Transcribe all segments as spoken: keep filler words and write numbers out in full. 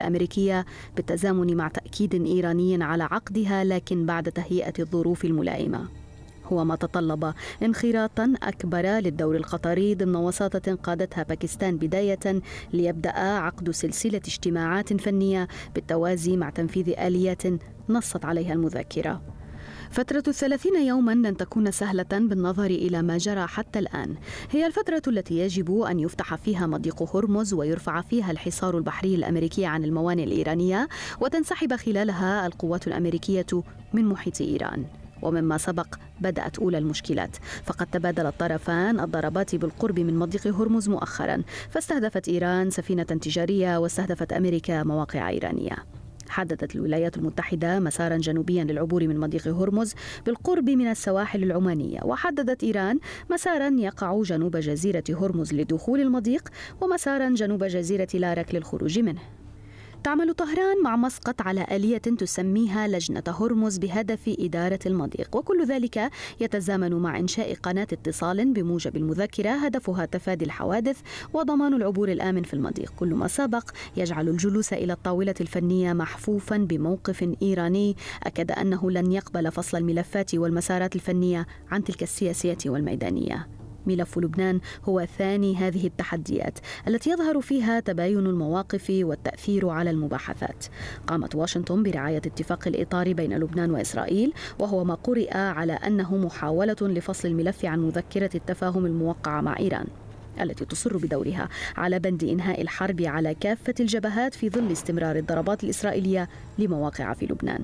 الأمريكية بالتزامن مع تأكيد إيراني على عقدها، لكن بعد تهيئة الظروف الملائمة. هو ما تطلب انخراطا أكبر للدور القطري ضمن وساطة قادتها باكستان بداية، ليبدأ عقد سلسلة اجتماعات فنية بالتوازي مع تنفيذ آليات نصت عليها المذكرة. فترة الثلاثين يوما لن تكون سهلة بالنظر إلى ما جرى حتى الآن. هي الفترة التي يجب أن يفتح فيها مضيق هرمز ويرفع فيها الحصار البحري الأمريكي عن الموانئ الإيرانية، وتنسحب خلالها القوات الأمريكية من محيط إيران. ومما سبق بدأت أولى المشكلات، فقد تبادل الطرفان الضربات بالقرب من مضيق هرمز مؤخرا، فاستهدفت إيران سفينة تجارية واستهدفت أمريكا مواقع إيرانية. حددت الولايات المتحدة مسارا جنوبيا للعبور من مضيق هرمز بالقرب من السواحل العمانية، وحددت إيران مسارا يقع جنوب جزيرة هرمز لدخول المضيق ومسارا جنوب جزيرة لارك للخروج منه. تعمل طهران مع مسقط على آلية تسميها لجنة هرمز بهدف إدارة المضيق، وكل ذلك يتزامن مع إنشاء قناة اتصال بموجب المذكرة هدفها تفادي الحوادث وضمان العبور الآمن في المضيق. كل ما سبق يجعل الجلوس إلى الطاولة الفنية محفوفا بموقف إيراني أكد أنه لن يقبل فصل الملفات والمسارات الفنية عن تلك السياسية والميدانية. ملف لبنان هو ثاني هذه التحديات التي يظهر فيها تباين المواقف والتأثير على المباحثات. قامت واشنطن برعاية اتفاق الإطار بين لبنان وإسرائيل، وهو ما قرئ على أنه محاولة لفصل الملف عن مذكرة التفاهم الموقعة مع إيران، التي تصر بدورها على بند إنهاء الحرب على كافة الجبهات في ظل استمرار الضربات الإسرائيلية لمواقع في لبنان.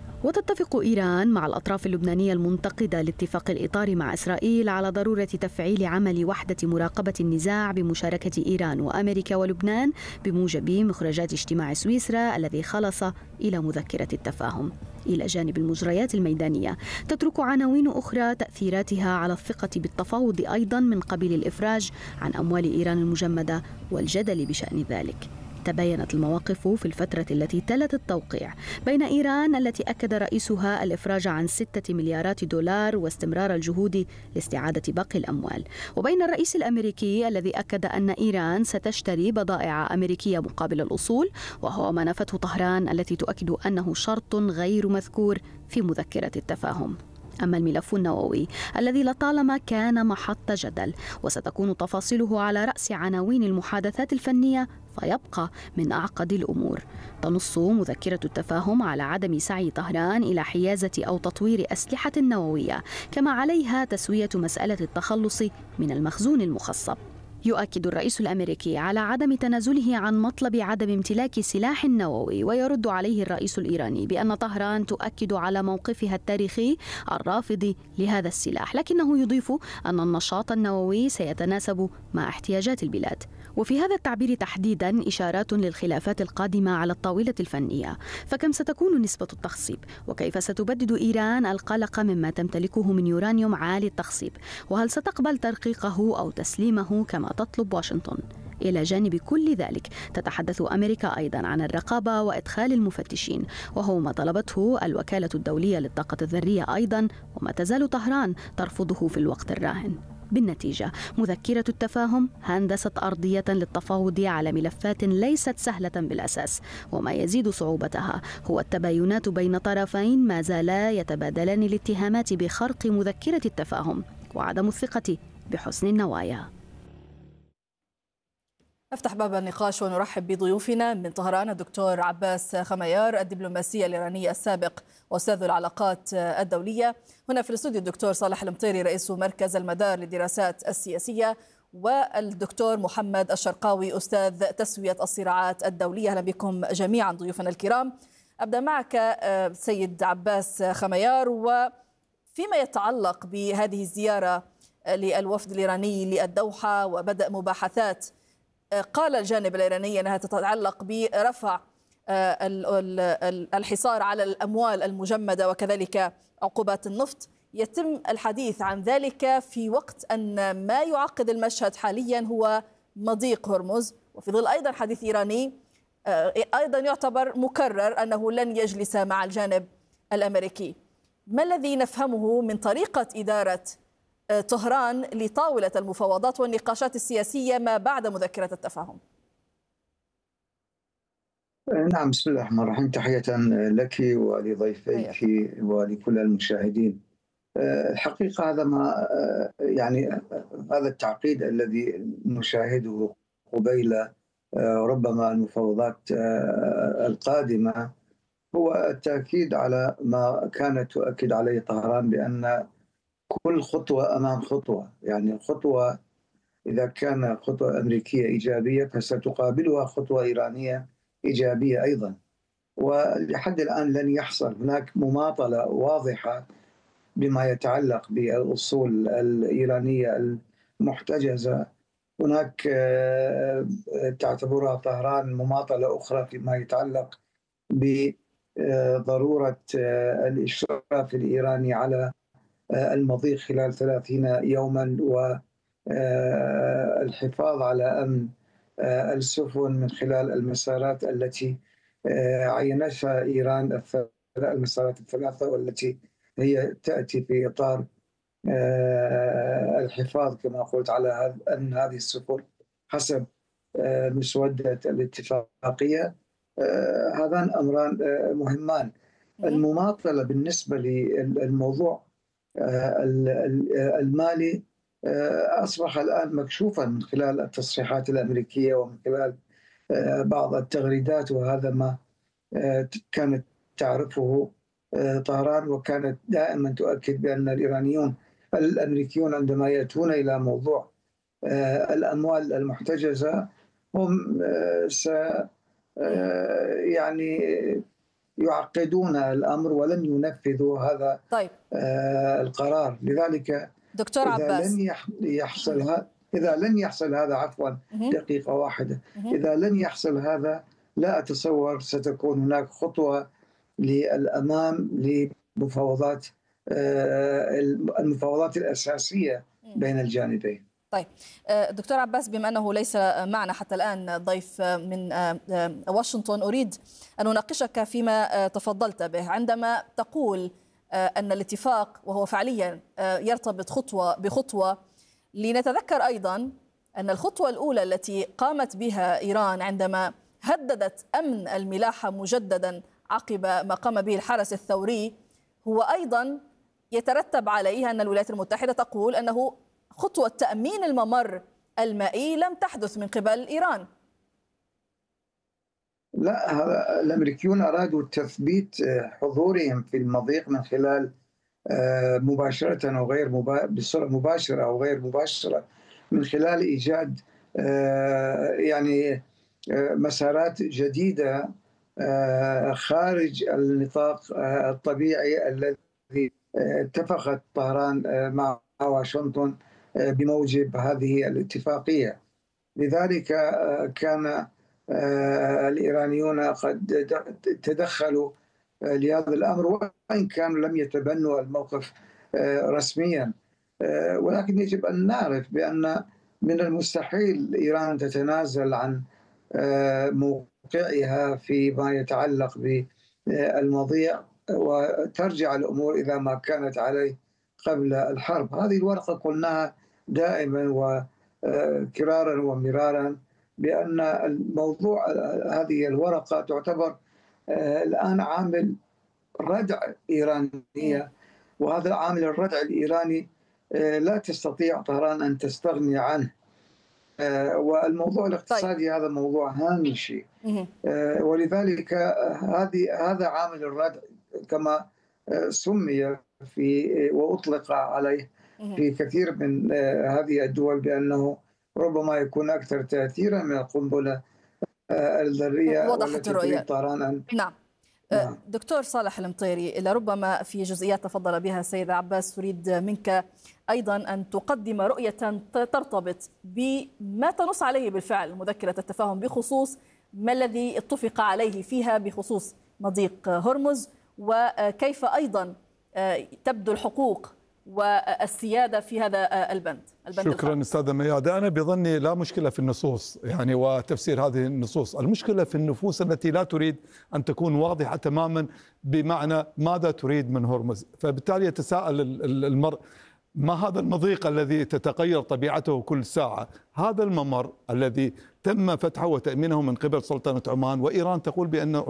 وتتفق إيران مع الأطراف اللبنانية المنتقدة لاتفاق الإطار مع إسرائيل على ضرورة تفعيل عمل وحدة مراقبة النزاع بمشاركة إيران وأمريكا ولبنان بموجب مخرجات اجتماع سويسرا الذي خلص إلى مذكرة التفاهم. إلى جانب المجريات الميدانية تترك عناوين أخرى تأثيراتها على الثقة بالتفاوض أيضا من قبيل الإفراج عن أموال إيران المجمدة والجدل بشأن ذلك. تباينت المواقف في الفترة التي تلت التوقيع بين إيران التي أكد رئيسها الإفراج عن ستة مليارات دولار واستمرار الجهود لاستعادة باقي الأموال، وبين الرئيس الأمريكي الذي أكد أن إيران ستشتري بضائع أمريكية مقابل الأصول، وهو ما نفته طهران التي تؤكد أنه شرط غير مذكور في مذكرة التفاهم. أما الملف النووي الذي لطالما كان محط جدل وستكون تفاصيله على رأس عناوين المحادثات الفنية، فيبقى من أعقد الأمور. تنص مذكرة التفاهم على عدم سعي طهران إلى حيازة أو تطوير أسلحة نووية، كما عليها تسوية مسألة التخلص من المخزون المخصب. يؤكد الرئيس الأمريكي على عدم تنازله عن مطلب عدم امتلاك سلاح نووي، ويرد عليه الرئيس الإيراني بأن طهران تؤكد على موقفها التاريخي الرافض لهذا السلاح، لكنه يضيف أن النشاط النووي سيتناسب مع احتياجات البلاد. وفي هذا التعبير تحديدا إشارات للخلافات القادمة على الطاولة الفنية، فكم ستكون نسبة التخصيب، وكيف ستبدد إيران القلق مما تمتلكه من يورانيوم عالي التخصيب، وهل ستقبل ترقيقه أو تسليمه كما تطلب واشنطن. إلى جانب كل ذلك تتحدث أمريكا أيضا عن الرقابة وإدخال المفتشين، وهو ما طلبته الوكالة الدولية للطاقة الذرية أيضا، وما تزال طهران ترفضه في الوقت الراهن. بالنتيجة مذكرة التفاهم هندست أرضية للتفاوض على ملفات ليست سهلة بالأساس، وما يزيد صعوبتها هو التباينات بين طرفين ما زالا يتبادلان الاتهامات بخرق مذكرة التفاهم وعدم الثقة بحسن النوايا. نفتح باب النقاش ونرحب بضيوفنا من طهران الدكتور عباس خميار الدبلوماسي الإيراني السابق وأستاذ العلاقات الدولية. هنا في الاستوديو الدكتور صالح المطيري رئيس مركز المدار للدراسات السياسية، والدكتور محمد الشرقاوي أستاذ تسوية الصراعات الدولية. أهلا بكم جميعا ضيوفنا الكرام. أبدأ معك سيد عباس خميار، وفيما يتعلق بهذه الزيارة للوفد الإيراني للدوحة وبدأ مباحثات، قال الجانب الإيراني أنها تتعلق برفع الحصار على الأموال المجمدة وكذلك عقوبات النفط. يتم الحديث عن ذلك في وقت أن ما يعقد المشهد حاليا هو مضيق هرمز، وفي ظل أيضا حديث إيراني أيضا يعتبر مكرر أنه لن يجلس مع الجانب الأمريكي. ما الذي نفهمه من طريقة إدارة طهران لطاولة المفاوضات والنقاشات السياسية ما بعد مذكرة التفاهم؟ نعم، بسم الله الرحمن الرحيم. تحية لك ولضيفيك حياك الله. ولكل المشاهدين. الحقيقة هذا ما يعني هذا التعقيد الذي نشاهده قبيل ربما المفاوضات القادمة هو التأكيد على ما كانت تؤكد عليه طهران، بأن كل خطوة أمام خطوة، يعني خطوة إذا كان خطوة أمريكية إيجابية فستقابلها خطوة إيرانية إيجابية أيضا. ولحد الآن لن يحصل هناك مماطلة واضحة بما يتعلق بالأصول الإيرانية المحتجزة. هناك تعتبرها طهران مماطلة أخرى فيما يتعلق بضرورة الإشراف الإيراني على المضيق خلال ثلاثين يوما والحفاظ على أمن السفن من خلال المسارات التي عينتها إيران، المسارات الثلاثة، والتي هي تأتي في إطار الحفاظ كما قلت على أمن هذه السفن حسب مسودة الاتفاقية. هذان أمران مهمان. المماطلة بالنسبة للموضوع المالي أصبح الآن مكشوفا من خلال التصريحات الأمريكية ومن خلال بعض التغريدات، وهذا ما كانت تعرفه طهران، وكانت دائما تؤكد بأن الإيرانيون الأمريكيون عندما يأتون إلى موضوع الأموال المحتجزة هم س يعني يعقدون الأمر ولن ينفذوا هذا طيب. القرار. لذلك دكتور إذا عباس، لن يحصل هذا إذا لن يحصل هذا عفوا دقيقة واحدة إذا لن يحصل هذا لا أتصور ستكون هناك خطوة للأمام لمفاوضات المفاوضات الأساسية بين الجانبين. طيب دكتور عباس، بما أنه ليس معنا حتى الآن ضيف من واشنطن، أريد أن أناقشك فيما تفضلت به عندما تقول أن الاتفاق وهو فعليا يرتبط خطوة بخطوة. لنتذكر أيضا أن الخطوة الأولى التي قامت بها إيران عندما هددت أمن الملاحة مجددا عقب ما قام به الحرس الثوري، هو أيضا يترتب عليه أن الولايات المتحدة تقول أنه خطوة تأمين الممر المائي لم تحدث من قبل إيران. لا، الأمريكيون أرادوا تثبيت حضورهم في المضيق من خلال مباشرة أو غير بصورة مباشرة أو غير مباشرة، من خلال إيجاد يعني مسارات جديدة خارج النطاق الطبيعي الذي اتفقت طهران مع واشنطن بموجب هذه الاتفاقية. لذلك كان الإيرانيون قد تدخلوا لهذا الأمر، وإن كانوا لم يتبنوا الموقف رسميا. ولكن يجب أن نعرف بأن من المستحيل إيران تتنازل عن موقعها فيما يتعلق بالمضيق وترجع الأمور إلى ما كانت عليه قبل الحرب. هذه الورقة قلناها دائما وكرارا ومرارا بأن الموضوع هذه الورقة تعتبر الآن عامل ردع إيرانية، وهذا العامل الردع الإيراني لا تستطيع طهران أن تستغني عنه. والموضوع الاقتصادي هذا موضوع هامشي، ولذلك هذه هذا عامل الردع كما سمي في وأطلق عليه في كثير من هذه الدول بأنه ربما يكون أكثر تأثيرا من القنبلة الذرية. وضحت الرؤية. طهران. نعم. نعم. دكتور صالح المطيري، لربما في جزئيات تفضل بها السيد عباس تريد منك أيضا أن تقدم رؤية ترتبط بما تنص عليه بالفعل مذكرة التفاهم بخصوص ما الذي اتفق عليه فيها بخصوص مضيق هرمز، وكيف أيضا تبدو الحقوق والسيادة في هذا البند. البند شكرا أستاذة ميادة. أنا بظني لا مشكلة في النصوص يعني وتفسير هذه النصوص، المشكلة في النفوس التي لا تريد أن تكون واضحة تماما بمعنى ماذا تريد من هرمز. فبالتالي يتساءل المرء ما هذا المضيق الذي تتغير طبيعته كل ساعة؟ هذا الممر الذي تم فتحه وتأمينه من قبل سلطنة عمان، وإيران تقول بأن